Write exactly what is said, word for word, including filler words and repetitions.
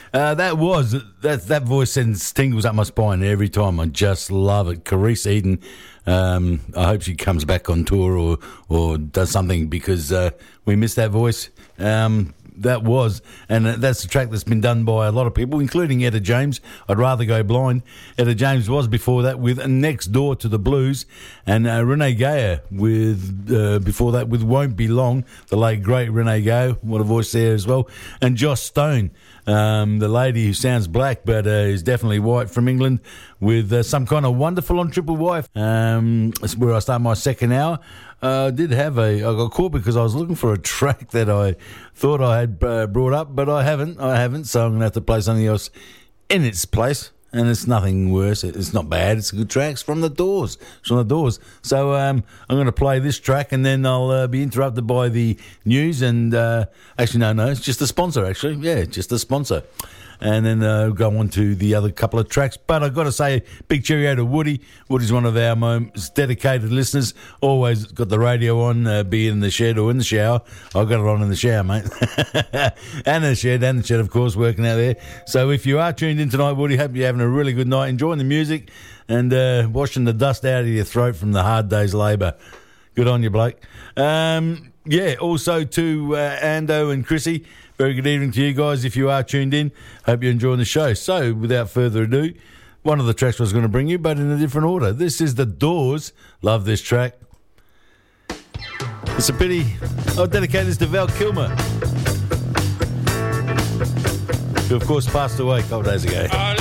Uh, that was that that voice sends tingles up my spine every time. I just love it. Carice Eden. Um, I hope she comes back on tour or or does something because uh, we miss that voice. Um, that was, and that's the track that's been done by a lot of people, including Etta James. I'd Rather Go Blind. Etta James was before that with Next Door to the Blues, and uh, Renee Gayer with uh, before that with Won't Be Long. The late great Renee Gayer, what a voice there as well, and Joss Stone. Um, the lady who sounds black but uh, is definitely white from England with uh, Some Kind of Wonderful on Triple Y. Um, that's where I start my second hour. Uh, I did have a... I got caught because I was looking for a track that I thought I had uh, brought up, but I haven't. I haven't, so I'm going to have to play something else in its place. And it's nothing worse. It's not bad. It's a good track. It's from the Doors. It's from the Doors. So um, I'm going to play this track, and then I'll uh, be interrupted by the news. And uh, actually, no, no, it's just a sponsor. Actually, yeah, just a sponsor. And then uh, go on to the other couple of tracks. But I've got to say, big cheerio to Woody. Woody's one of our most dedicated listeners. Always got the radio on, uh, be it in the shed or in the shower. I've got it on in the shower, mate. and the shed, and the shed, of course, working out there. So if you are tuned in tonight, Woody, hope you're having a really good night, enjoying the music and uh, washing the dust out of your throat from the hard day's labour. Good on you, Blake. Um, yeah, also to uh, Ando and Chrissy, very good evening to you guys if you are tuned in. Hope you're enjoying the show. So, without further ado, one of the tracks I was going to bring you, but in a different order. This is The Doors. Love this track. It's a pity. I'll dedicate this to Val Kilmer, who, of course, passed away a couple of days ago.